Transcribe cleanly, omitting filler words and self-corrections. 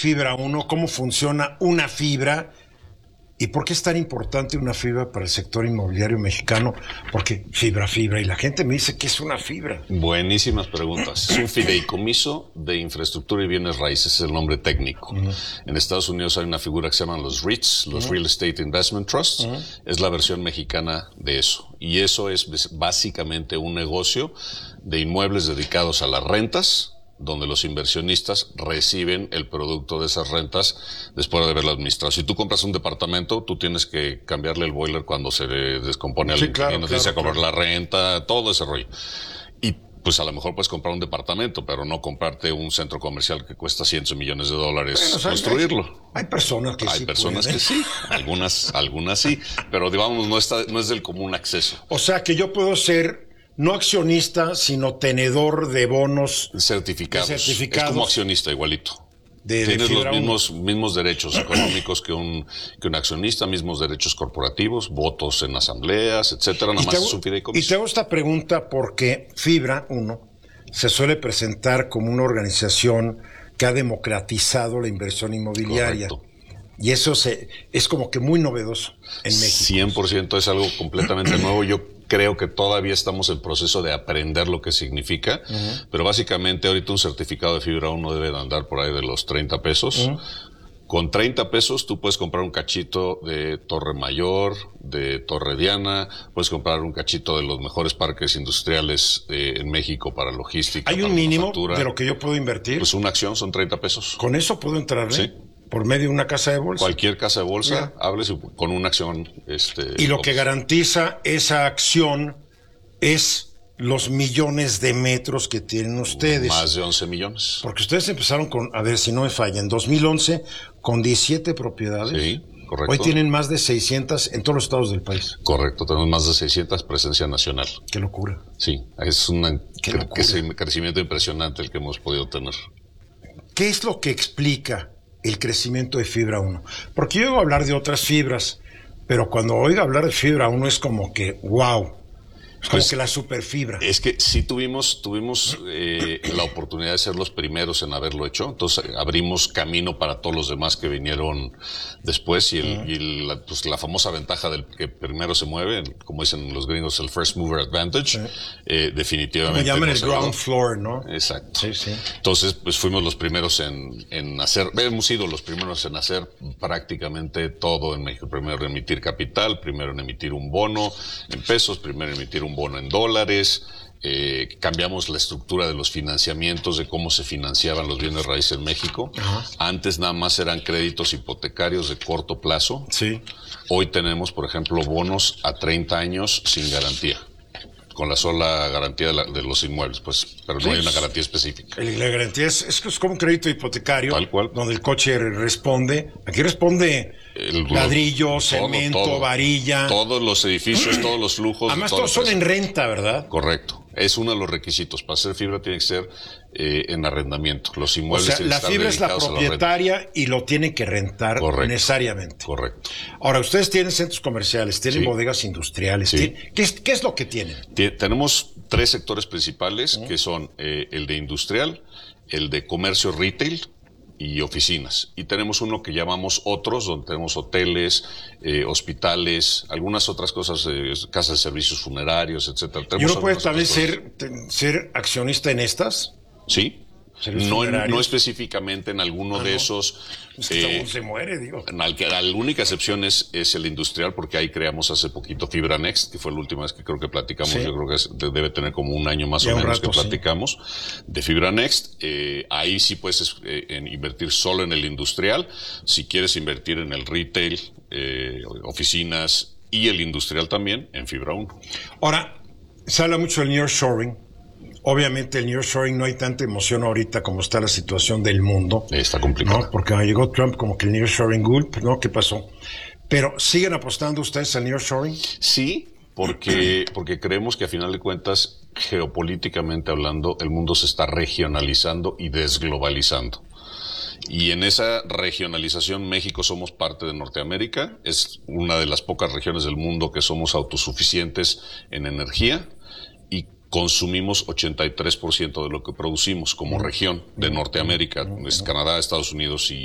Fibra 1? ¿Cómo funciona una fibra? ¿Y por qué es tan importante una fibra para el sector inmobiliario mexicano? Porque fibra, y la gente me dice que es una fibra. Buenísimas preguntas. Es un fideicomiso de infraestructura y bienes raíces, es el nombre técnico. En Estados Unidos hay una figura que se llaman los REITs, los Real Estate Investment Trusts. Es la versión mexicana de eso. Y eso es básicamente un negocio de inmuebles dedicados a las rentas, donde los inversionistas reciben el producto de esas rentas después de haberlo administrado. Si tú compras un departamento, tú tienes que cambiarle el boiler cuando se le descompone al inquilino, tienes que cobrar la renta, todo ese rollo. Y pues a lo mejor puedes comprar un departamento, pero no comprarte un centro comercial que cuesta cientos de millones de dólares construirlo. Hay personas que sí. Hay personas que sí, algunas sí, pero digamos no es del común acceso. O sea que yo puedo ser no accionista, sino tenedor de bonos certificados. Es como accionista, igualito. Tienes los mismos derechos económicos que un accionista, mismos derechos corporativos, votos en asambleas, etcétera. Nada más es un fideicomiso. Y te hago esta pregunta porque Fibra 1 se suele presentar como una organización que ha democratizado la inversión inmobiliaria. Correcto. Y eso es como que muy novedoso en México. 100% es algo completamente nuevo. Yo creo que todavía estamos en proceso de aprender lo que significa, pero básicamente ahorita un certificado de Fibra 1 debe de andar por ahí de los 30 pesos. Con 30 pesos tú puedes comprar un cachito de Torre Mayor, de Torre Diana, puedes comprar un cachito de los mejores parques industriales en México para logística. ¿Hay un mínimo de lo que yo puedo invertir? Pues una acción son 30 pesos. ¿Con eso puedo entrar? Sí. ¿Por medio de una casa de bolsa? Cualquier casa de bolsa, hables con una acción. Y lo que garantiza esa acción es los millones de metros que tienen ustedes. Más de 11 millones. Porque ustedes empezaron con, a ver si no me falla, en 2011 con 17 propiedades. Sí, correcto. Hoy tienen más de 600 en todos los estados del país. Correcto, tenemos más de 600 presencia nacional. Qué locura. Sí, es un crecimiento impresionante el que hemos podido tener. ¿Qué es lo que explica el crecimiento de Fibra 1? Porque yo oigo hablar de otras fibras, pero cuando oigo hablar de Fibra 1 es como que, wow, es como que la superfibra. Es que sí tuvimos la oportunidad de ser los primeros en haberlo hecho, entonces abrimos camino para todos los demás que vinieron después y la famosa ventaja del que primero se mueve, como dicen los gringos, el first mover advantage, definitivamente. Como llaman el ground floor, ¿no? Exacto. Sí. Entonces, pues fuimos los primeros en hacer, hemos sido los primeros en hacer prácticamente todo en México. Primero en emitir capital, primero en emitir un bono en pesos, primero en emitir un bono en dólares, cambiamos la estructura de los financiamientos, de cómo se financiaban los bienes raíces en México. Antes nada más eran créditos hipotecarios de corto plazo. Sí. Hoy tenemos, por ejemplo, bonos a 30 años sin garantía, con la sola garantía de los inmuebles, pues, pero no hay una garantía específica. La garantía es como un crédito hipotecario, tal cual, donde el coche responde. Aquí responde ladrillo, cemento, varilla. Todos los edificios, todos los flujos. Además, todos son en renta, ¿verdad? Correcto. Es uno de los requisitos. Para hacer fibra tiene que ser en arrendamiento. Los inmuebles. O sea, la fibra es la propietaria y lo tiene que rentar necesariamente. Correcto. Ahora, ustedes tienen centros comerciales, tienen bodegas industriales. Sí. ¿Qué es lo que tienen? Tenemos 3 sectores principales, que son el de industrial, el de comercio retail y oficinas. Y tenemos uno que llamamos otros, donde tenemos hoteles, hospitales, algunas otras cosas, casas de servicios funerarios, etcétera. ¿Y uno puede también ser accionista en estas? Sí. No específicamente en alguno de esos. Es que se muere, digo. La única excepción es el industrial, porque ahí creamos hace poquito Fibra Next, que fue la última vez que creo que platicamos. Sí. Yo creo que debe tener como un año más o menos que platicamos de Fibra Next. Ahí sí puedes invertir solo en el industrial. Si quieres invertir en el retail, oficinas y el industrial también, en Fibra 1. Ahora, se habla mucho del nearshoring. Obviamente el nearshoring no hay tanta emoción ahorita como está la situación del mundo. Está complicado. ¿No? Porque llegó Trump como que el nearshoring gulp, ¿no? ¿Qué pasó? Pero, ¿siguen apostando ustedes al nearshoring? Sí, porque creemos que a final de cuentas, geopolíticamente hablando, el mundo se está regionalizando y desglobalizando. Y en esa regionalización, México somos parte de Norteamérica, es una de las pocas regiones del mundo que somos autosuficientes en energía y consumimos 83% de lo que producimos como región de Norteamérica, es Canadá, Estados Unidos